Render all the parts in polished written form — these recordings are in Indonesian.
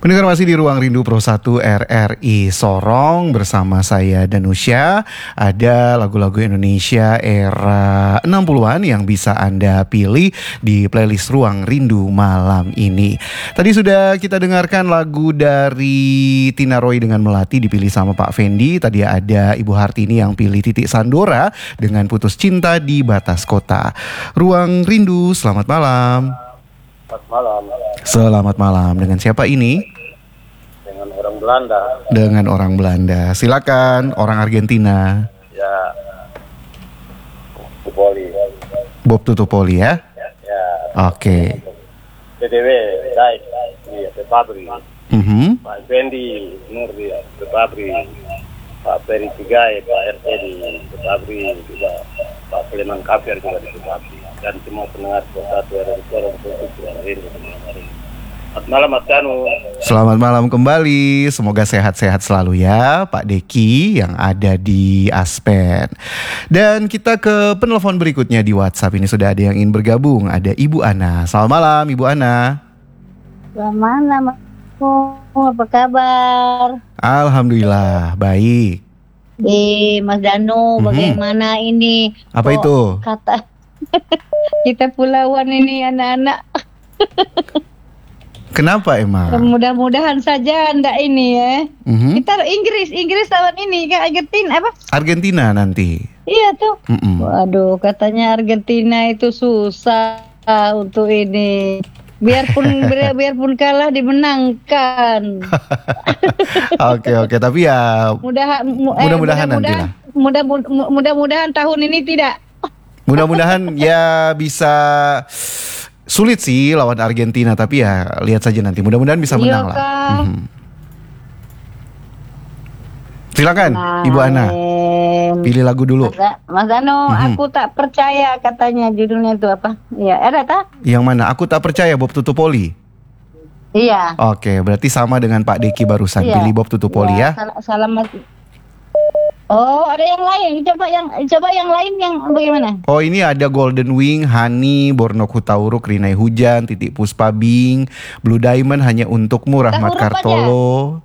Pendengar masih di Ruang Rindu Pro 1 RRI Sorong bersama saya Danusya. Ada lagu-lagu Indonesia era 60-an yang bisa Anda pilih di playlist Ruang Rindu malam ini. Tadi sudah kita dengarkan lagu dari Tina Roy dengan Melati dipilih sama Pak Fendi. Tadi ada Ibu Hartini yang pilih Titik Sandora dengan Putus Cinta di Batas Kota. Ruang Rindu, selamat malam. Selamat malam. Selamat malam. Dengan siapa ini? Dengan orang Belanda. Dengan orang Belanda. Silakan, orang Argentina. Ya. Tutupoli. Bob Tutupoli ya? Ya. Oke. PDW, Daik, di Pabri. Pak Fendi, Nur di Pabri. Pak Peri Tigai, Pak RT di Pabri. Juga Pak Sleman Kafir juga di Pabri. Dan semua pendengar satu RRI Sorong untuk Rindu malam hari. Selamat malam Mas Danu. Selamat malam kembali. Semoga sehat-sehat selalu ya Pak Deki yang ada di Aspen. Dan kita ke penelpon berikutnya di WhatsApp. Ini sudah ada yang ingin bergabung. Ada Ibu Ana. Selamat malam Ibu Ana. Selamat malam. Apa kabar? Alhamdulillah baik. Mas Danu, bagaimana ini? Apa itu? Kata kita pulauan ini anak-anak. Kenapa emang? Mudah-mudahan saja ndak ini ya. Kita Inggris tahun ini kan Argentina nanti. Iya tuh. Waduh, katanya Argentina itu susah untuk ini. Biarpun kalah dimenangkan. Oke, tapi ya mudah-mudahan nanti lah. Mudah-mudahan tahun ini tidak. Mudah-mudahan ya bisa sulit sih lawan Argentina, tapi ya lihat saja nanti. Mudah-mudahan bisa menang lah. Silakan Ibu Ana. Pilih lagu dulu. Mas Danu, aku tak percaya katanya judulnya itu apa? Ya, ada tak? Yang mana? Aku tak percaya Bob Tutupoli. Iya. Oke, berarti sama dengan Pak Deki barusan. Iya. Pilih Bob Tutupoli ya. Salam. Oh, ada yang lain. Coba yang lain yang bagaimana? Oh, ini ada Golden Wing, Hani, Bornok Hutauruk, Rinai Hujan, Titik Puspa Bing, Blue Diamond, Hanya Untukmu, Rahmat Kartolo.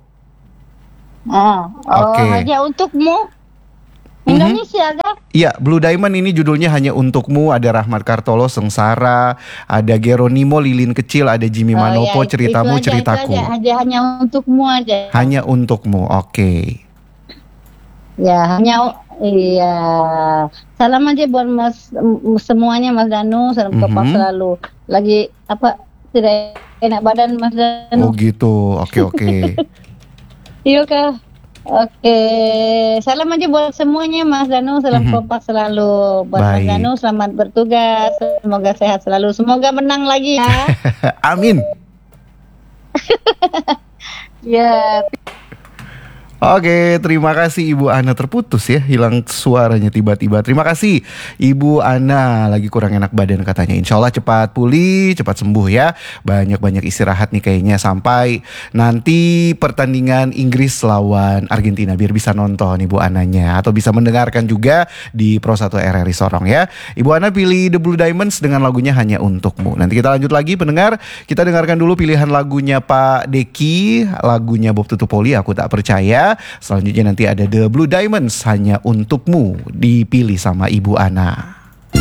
Oke. Hanya Untukmu. Indonesia kan? Iya, Blue Diamond ini judulnya Hanya Untukmu. Ada Rahmat Kartolo, Sengsara, ada Geronimo, Lilin Kecil, ada Jimmy Manopo, Ceritamu, Ceritaku. Hanya Untukmu aja. Hanya Untukmu, oke. Ya, iya. Salam aja buat semuanya Mas Danu, salam kompak selalu. Lagi tidak enak badan Mas Danu. Oh gitu, oke. Iya kah? Oke, salam aja buat semuanya Mas Danu, salam kompak selalu. Buat Mas Danu, selamat bertugas, semoga sehat selalu, semoga menang lagi ya. Amin. Ya. Oke, terima kasih Ibu Ana. Terputus ya, hilang suaranya tiba-tiba. Terima kasih Ibu Ana, lagi kurang enak badan katanya. Insya Allah cepat pulih, cepat sembuh ya. Banyak-banyak istirahat nih kayaknya sampai nanti pertandingan Inggris lawan Argentina, biar bisa nonton Ibu Ananya, atau bisa mendengarkan juga di Pro 1 RRI Sorong ya. Ibu Ana pilih The Blue Diamonds dengan lagunya Hanya Untukmu. Nanti kita lanjut lagi pendengar. Kita dengarkan dulu pilihan lagunya Pak Deki, lagunya Bob Tutupoli, Aku Tak Percaya. Selanjutnya nanti ada The Blue Diamonds, Hanya Untukmu, dipilih sama Ibu Ana.